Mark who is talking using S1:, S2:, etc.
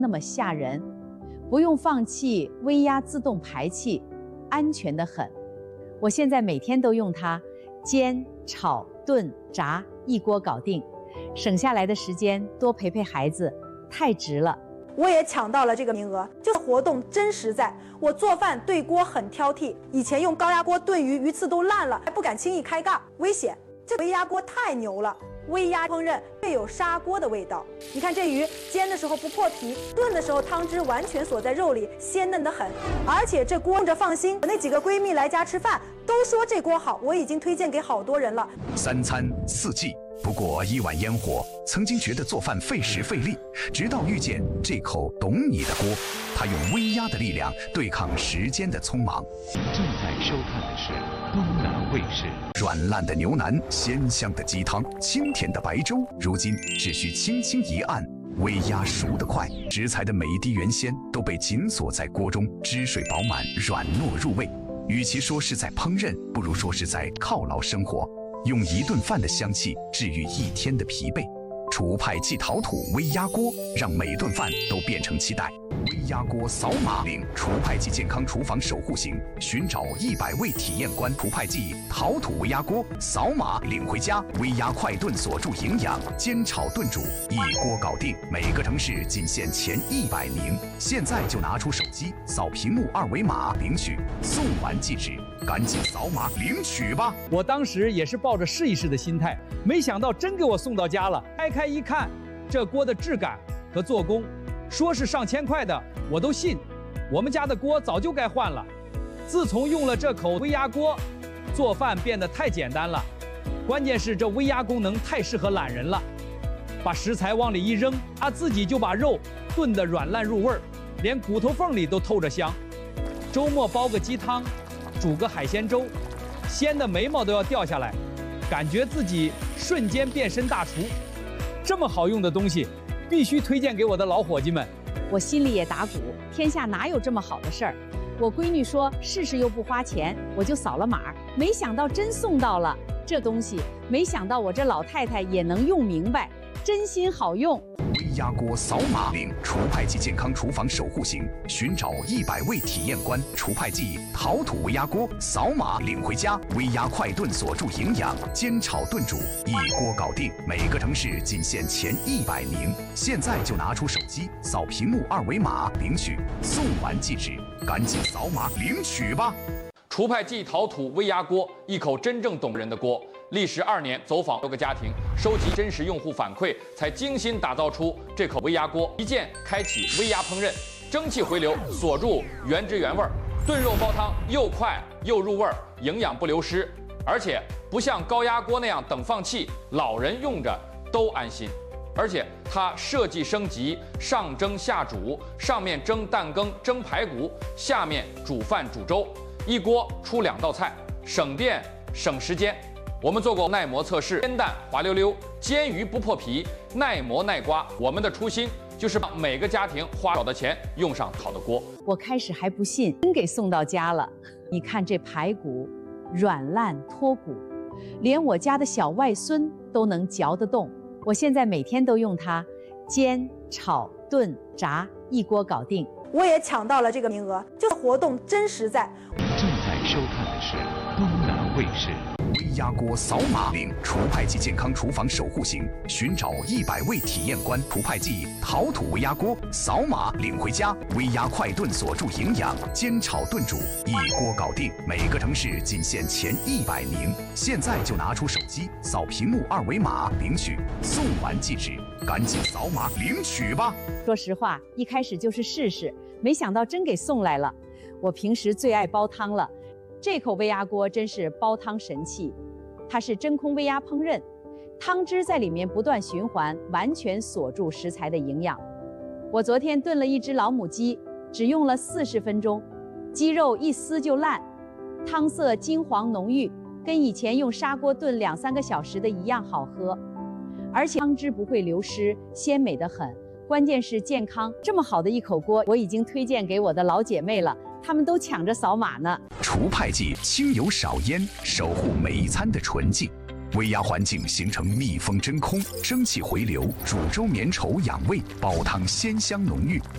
S1: 那么吓人，不用放气，微压自动排气，安全得很。我现在每天都用它，煎、炒、炖、炸，一锅搞定，省下来的时间多陪陪孩子，太值了。
S2: 我也抢到了这个名额，这个活动真实在。我做饭对锅很挑剔，以前用高压锅炖鱼，鱼刺都烂了，还不敢轻易开盖，危险。这微压锅太牛了，微压烹饪却有砂锅的味道。你看这鱼煎的时候不破皮，炖的时候汤汁完全锁在肉里，鲜嫩得很。而且这锅用着放心，我那几个闺蜜来家吃饭都说这锅好，我已经推荐给好多人了。
S3: 3餐4季。不过1碗烟火，曾经觉得做饭费时费力，直到遇见这口懂你的锅，它用微压的力量对抗时间的匆忙。
S4: 正在收看的是东南卫视。
S3: 软烂的牛腩，鲜香的鸡汤，清甜的白粥，如今只需轻轻一按，微压熟得快，食材的每一滴原鲜都被紧锁在锅中，汁水饱满，软糯入味。与其说是在烹饪，不如说是在犒劳生活。用一顿饭的香气治愈一天的疲惫，厨派即陶土微压锅，让每顿饭都变成期待。微压锅扫码领厨派即健康厨房守护型，寻找100位体验官。厨派即陶土微压锅，扫码领回家。微压快炖锁住营养，煎炒炖煮一锅搞定。每个城市仅限前100名，现在就拿出手机扫屏幕2维码领取，送完即止。赶紧扫码领取吧！
S5: 我当时也是抱着试一试的心态，没想到真给我送到家了。拆开一看，这锅的质感和做工，说是上千块的，我都信。我们家的锅早就该换了。自从用了这口微压锅，做饭变得太简单了。关键是这微压功能太适合懒人了，把食材往里一扔，它自己就把肉炖得软烂入味儿，连骨头缝里都透着香。周末煲个鸡汤，煮个海鲜粥，鲜的眉毛都要掉下来，感觉自己瞬间变身大厨。这么好用的东西，必须推荐给我的老伙计们。
S1: 我心里也打鼓，天下哪有这么好的事儿？我闺女说试试又不花钱，我就扫了码，没想到真送到了这东西，没想到我这老太太也能用明白，真心好用。
S3: 微压锅扫码领厨派即健康厨房守护型，寻找100位体验官。厨派即陶土微压锅，扫码领回家。微压快炖锁住营养，煎炒炖煮一锅搞定。每个城市仅限前100名，现在就拿出手机扫屏幕2维码领取，送完即止。赶紧扫码领取吧！
S6: 厨派即陶土微压锅，一口真正懂人的锅。历时2年，走访多个家庭，收集真实用户反馈，才精心打造出这口微压锅。一键开启微压烹饪，蒸汽回流锁住原汁原味，炖肉煲汤又快又入味，营养不流失。而且不像高压锅那样等放气，老人用着都安心。而且它设计升级，上蒸下煮，上面蒸蛋羹、蒸排骨，下面煮饭煮粥，一锅出2道菜，省电省时间。我们做过耐磨测试，煎蛋滑溜溜，煎鱼不破皮，耐磨耐刮。我们的初心就是让每个家庭花少的钱用上好的锅。
S1: 我开始还不信，真给送到家了。你看这排骨，软烂脱骨，连我家的小外孙都能嚼得动。我现在每天都用它，煎、炒、炖、炸，一锅搞定。
S2: 我也抢到了这个名额，这个活动真实在。
S4: 正在收看的是东南卫视。
S3: 微压锅扫码领厨派即健康厨房守护型，寻找100位体验官。厨派即陶土微压锅，扫码领回家。微压快炖锁住营养，煎炒炖煮一锅搞定。每个城市仅限前100名，现在就拿出手机扫屏幕2维码领取，送完即止。赶紧扫码领取吧！
S1: 说实话，一开始就是试试，没想到真给送来了。我平时最爱煲汤了。这口微压锅真是煲汤神器，它是真空微压烹饪，汤汁在里面不断循环，完全锁住食材的营养。我昨天炖了一只老母鸡，只用了40分钟，鸡肉一撕就烂，汤色金黄浓郁，跟以前用砂锅炖2-3个小时的一样好喝，而且汤汁不会流失，鲜美得很。关键是健康，这么好的一口锅，我已经推荐给我的老姐妹了。他们都抢着扫码呢。
S3: 厨派即清油少烟，守护每一餐的纯净。微压环境形成密封真空，蒸汽回流，煮粥绵稠养胃，煲汤鲜香浓郁。